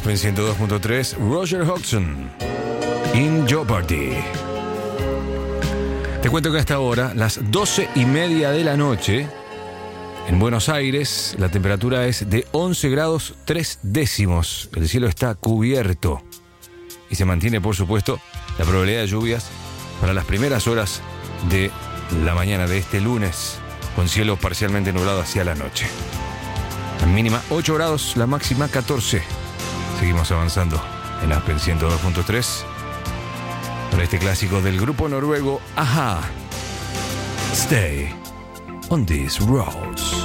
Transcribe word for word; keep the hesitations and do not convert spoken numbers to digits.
Aspen ciento dos punto tres, Roger Hodgson, In Jeopardy. Te cuento que hasta ahora, las doce y media de la noche, en Buenos Aires, la temperatura es de once grados tres décimos. El cielo está cubierto y se mantiene, por supuesto, la probabilidad de lluvias para las primeras horas de la mañana de este lunes, con cielo parcialmente nublado hacia la noche. La mínima ocho grados, la máxima catorce. Seguimos avanzando en Aspen ciento dos punto tres para este clásico del grupo noruego a-ha, Stay on These Roads.